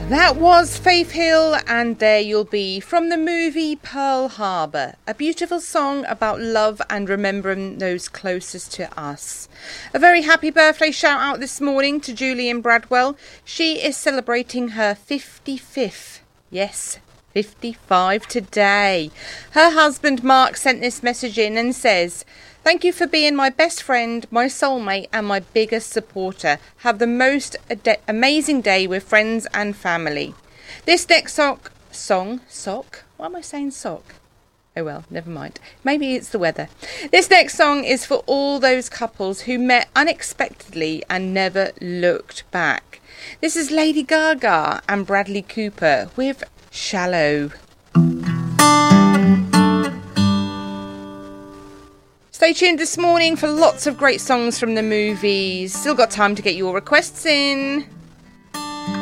That was Faith Hill and There You'll Be from the movie Pearl Harbor, a beautiful song about love and remembering those closest to us. A very happy birthday shout out this morning to Julian Bradwell. She is celebrating her 55th. Yes, 55 today. Her husband Mark sent this message in and says, "Thank you for being my best friend, my soulmate and my biggest supporter. Have the most amazing day with friends and family." This next sock? Why am I saying sock? Oh well, never mind. Maybe it's the weather. This next song is for all those couples who met unexpectedly and never looked back. This is Lady Gaga and Bradley Cooper with Shallow. Stay tuned this morning for lots of great songs from the movies. Still got time to get your requests in.